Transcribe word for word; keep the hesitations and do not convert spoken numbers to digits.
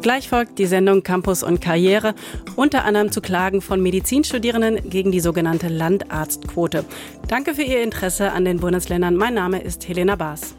Gleich folgt die Sendung Campus und Karriere, unter anderem zu Klagen von Medizinstudierenden gegen die sogenannte Landarztquote. Danke für Ihr Interesse an den Bundesländern. Mein Name ist Helena Baas.